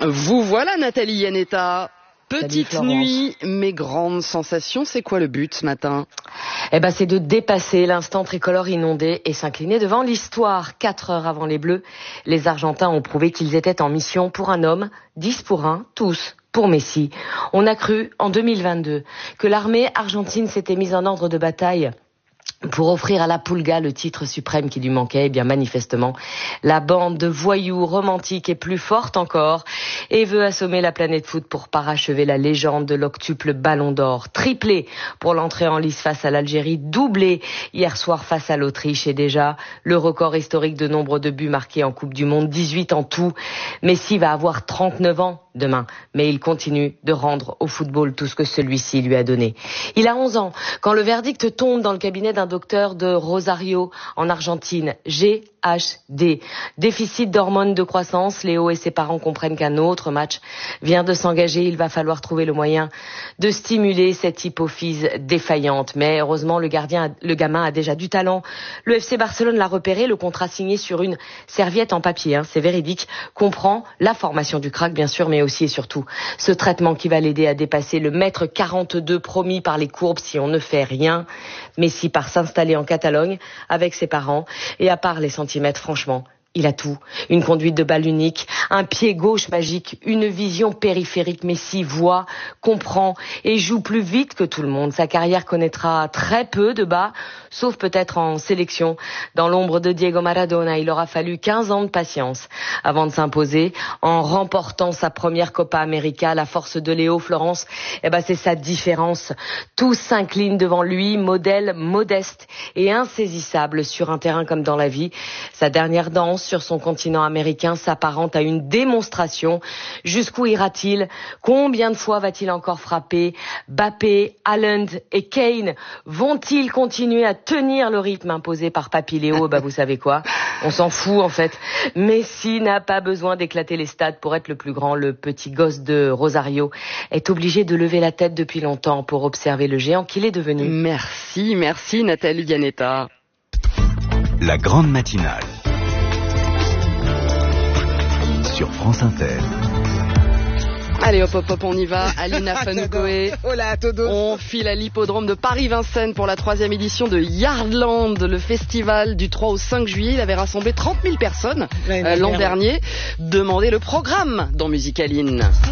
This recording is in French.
Vous voilà Nathalie Yanetta. Petite Salut, nuit, mais grande sensation. C'est quoi le but ce matin? C'est de dépasser l'instant tricolore inondé et s'incliner devant l'histoire. 4 heures avant les Bleus, les Argentins ont prouvé qu'ils étaient en mission pour un homme, 10 pour 1, tous pour Messi. On a cru en 2022 que l'armée argentine s'était mise en ordre de bataille pour offrir à la Pulga le titre suprême qui lui manquait. Eh bien, manifestement, la bande de voyous romantiques est plus forte encore et veut assommer la planète foot pour parachever la légende de l'octuple Ballon d'Or. Triplé pour l'entrée en lice face à l'Algérie, doublé hier soir face à l'Autriche et déjà le record historique de nombre de buts marqués en Coupe du Monde, 18 en tout. Messi va avoir 39 ans demain, mais il continue de rendre au football tout ce que celui-ci lui a donné. Il a 11 ans quand le verdict tombe dans le cabinet d'un docteur de Rosario en Argentine, GHD, déficit d'hormones de croissance. Léo et ses parents comprennent qu'un autre match vient de s'engager. Il va falloir trouver le moyen de stimuler cette hypophyse défaillante. Mais heureusement, le gamin a déjà du talent. Le FC Barcelone l'a repéré, le contrat signé sur une serviette en papier, c'est véridique, comprend la formation du crack bien sûr, mais aussi et surtout ce traitement qui va l'aider à dépasser le 1m42 promis par les courbes si on ne fait rien. Messi part s'installer en Catalogne avec ses parents et à part les centimètres, franchement, il a tout. Une conduite de balle unique, un pied gauche magique, une vision périphérique. Messi voit, comprend et joue plus vite que tout le monde. Sa carrière connaîtra très peu de bas, sauf peut-être en sélection. Dans l'ombre de Diego Maradona, il aura fallu 15 ans de patience avant de s'imposer en remportant sa première Copa América. La force de Léo, Florence, c'est sa différence. Tous s'inclinent devant lui, modèle modeste et insaisissable sur un terrain comme dans la vie. Sa dernière danse sur son continent américain s'apparente à une démonstration. Jusqu'où ira-t-il? Combien de fois va-t-il encore frapper? Mbappé, Haaland et Kane vont-ils continuer à tenir le rythme imposé par Papy Léo? Vous savez quoi? On s'en fout en fait. Messi n'a pas besoin d'éclater les stades pour être le plus grand. Le petit gosse de Rosario est obligé de lever la tête depuis longtemps pour observer le géant qu'il est devenu. Merci Nathalie Yanetta. La grande matinale sur France Inter. Allez hop, on y va. Alina Fanougoé. Hola a todos. On file à l'hippodrome de Paris-Vincennes pour la 3e édition de Yardland, le festival du 3 au 5 juillet. Il avait rassemblé 30 000 personnes l'an dernier. Demandez le programme dans Musicaline.